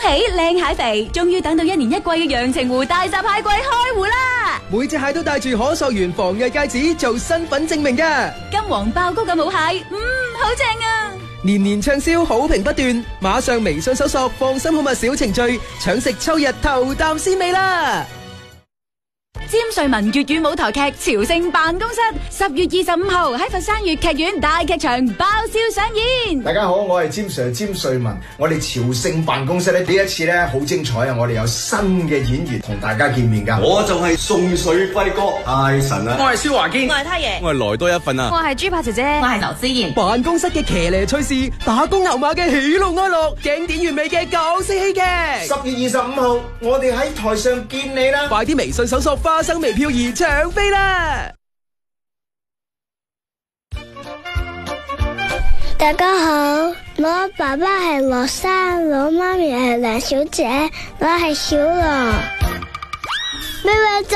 喜靚蟹肥，終於等到1年1季嘅陽澄湖大閘蟹季開湖啦！ 每隻蟹都帶住可溯源防偽戒指做身份證明嘅。 金黃爆谷嘅母蟹，好正啊！ 年年暢銷，好評不斷，馬上微信搜索放心好物小程序，搶食秋日頭啖鮮味啦！ 詹瑞文粵語舞台劇《朝聖辦公室》10月25號喺佛山粵劇院大劇場爆笑上演。 大家好，我係詹 Sir 詹瑞文。我哋朝聖辦公室呢一次呢好精彩啊！我哋有新嘅演員同大家見面噶。 我就係宋水輝哥，太神啦！ 我係蕭華堅， 我係太爺， 我係來多一份啊！ 我係豬扒姐姐， 我係劉思妍。 辦公室嘅騎呢趣事，打工牛馬嘅喜怒哀樂，經典完美嘅搞笑戲劇。 10月25號，我哋喺台上見你啦！ 快啲微信搜索花生微漂兒搶飛啦！ 大家好，我爸爸係羅生，我媽咪係梁小姐，我係小羅。咩咩